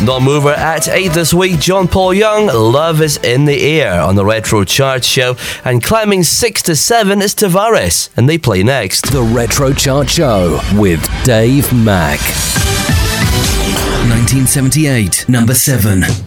Non-mover at 8 this week, John Paul Young, Love is in the Air on the Retro Chart Show. And climbing 6 to 7 is Tavares, and they play next. The Retro Chart Show with Dave Mack. 1978, number 7.